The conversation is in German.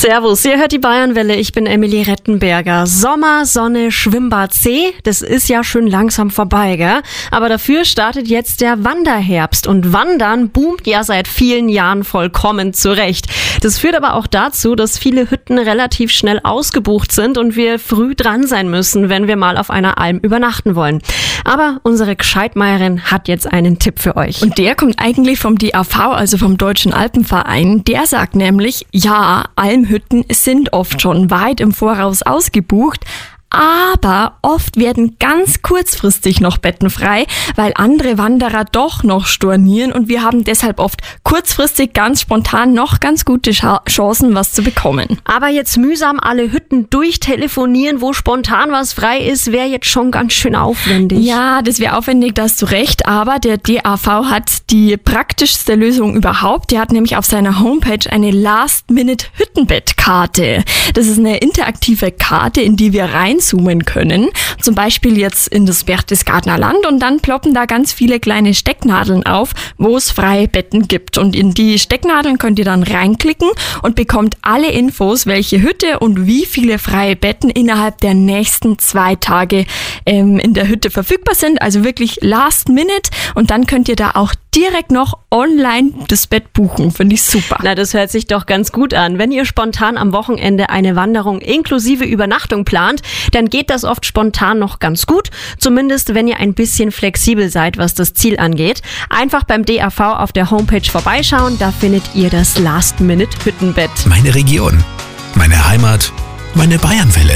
Servus, ihr hört die Bayernwelle, ich bin Emily Rettenberger. Sommer, Sonne, Schwimmbad, See, das ist ja schön langsam vorbei, gell? Aber dafür startet jetzt der Wanderherbst und Wandern boomt ja seit vielen Jahren vollkommen zurecht. Das führt aber auch dazu, dass viele Hütten relativ schnell ausgebucht sind und wir früh dran sein müssen, wenn wir mal auf einer Alm übernachten wollen. Aber unsere Gescheitmeierin hat jetzt einen Tipp für euch. Und der kommt eigentlich vom DAV, also vom Deutschen Alpenverein. Der sagt nämlich, ja, Almhütten sind oft schon weit im Voraus ausgebucht, aber oft werden ganz kurzfristig noch Betten frei, weil andere Wanderer doch noch stornieren und wir haben deshalb oft kurzfristig ganz spontan noch ganz gute Chancen, was zu bekommen. Aber jetzt mühsam alle Hütten durchtelefonieren, wo spontan was frei ist, wäre jetzt schon ganz schön aufwendig. Ja, das wäre aufwendig, da hast du recht, aber der DAV hat die praktischste Lösung überhaupt. Der hat nämlich auf seiner Homepage eine Last-Minute-Hüttenbettkarte. Das ist eine interaktive Karte, in die wir reinzoomen können. Zum Beispiel jetzt in das Berchtesgadener Land und dann ploppen da ganz viele kleine Stecknadeln auf, wo es freie Betten gibt. Und in die Stecknadeln könnt ihr dann reinklicken und bekommt alle Infos, welche Hütte und wie viele freie Betten innerhalb der nächsten 2 Tage in der Hütte verfügbar sind. Also wirklich last minute und dann könnt ihr da auch direkt noch online das Bett buchen. Finde ich super. Na, das hört sich doch ganz gut an. Wenn ihr spontan am Wochenende eine Wanderung inklusive Übernachtung plant, dann geht das oft spontan noch ganz gut. Zumindest, wenn ihr ein bisschen flexibel seid, was das Ziel angeht. Einfach beim DAV auf der Homepage vorbeischauen, da findet ihr das Last-Minute-Hüttenbett. Meine Region, meine Heimat, meine Bayernwelle.